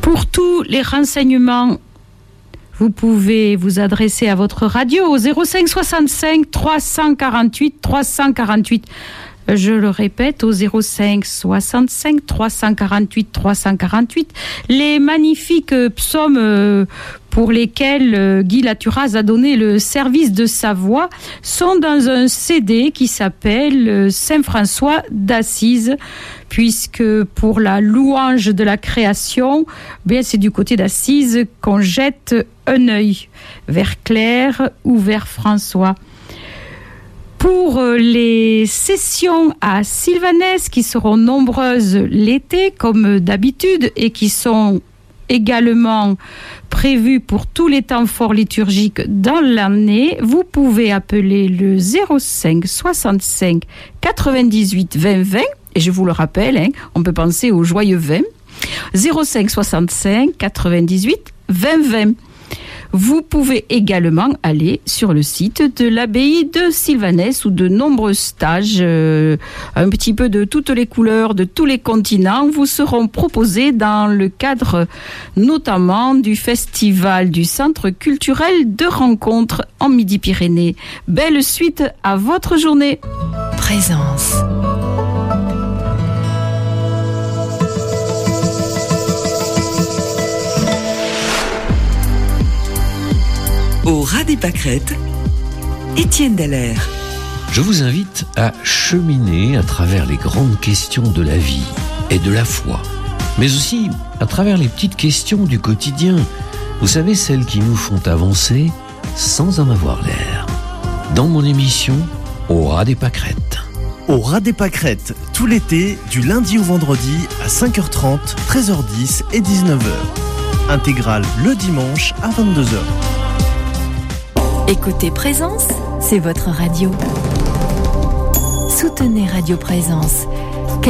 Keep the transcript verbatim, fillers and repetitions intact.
Pour tous les renseignements, vous pouvez vous adresser à votre radio au zéro cinq soixante-cinq trois cent quarante-huit trois cent quarante-huit. Je le répète, au zéro cinq soixante-cinq trois cent quarante-huit trois cent quarante-huit. Les magnifiques psaumes pour lesquels Guy Laturaz a donné le service de sa voix sont dans un C D qui s'appelle Saint François d'Assise, puisque pour la louange de la création, bien c'est du côté d'Assise qu'on jette un œil vers Claire ou vers François. Pour les sessions à Sylvanès, qui seront nombreuses l'été, comme d'habitude, et qui sont également prévues pour tous les temps forts liturgiques dans l'année, vous pouvez appeler le zéro cinq soixante-cinq quatre-vingt-dix-huit vingt vingt, et je vous le rappelle, hein, on peut penser au joyeux vingt, zéro cinq soixante-cinq quatre-vingt-dix-huit vingt vingt. Vous pouvez également aller sur le site de l'abbaye de Sylvanès où de nombreux stages, euh, un petit peu de toutes les couleurs, de tous les continents, vous seront proposés dans le cadre notamment du festival du Centre culturel de rencontres en Midi-Pyrénées. Belle suite à votre journée. Présence. Au ras des pâquerettes, Étienne Dallaire. Je vous invite à cheminer à travers les grandes questions de la vie et de la foi, mais aussi à travers les petites questions du quotidien. Vous savez, celles qui nous font avancer sans en avoir l'air. Dans mon émission, Au ras des pâquerettes. Au ras des pâquerettes, tout l'été, du lundi au vendredi à cinq heures trente, treize heures dix et dix-neuf heures. Intégrale le dimanche à vingt-deux heures. Écoutez Présence, c'est votre radio. Soutenez Radio Présence.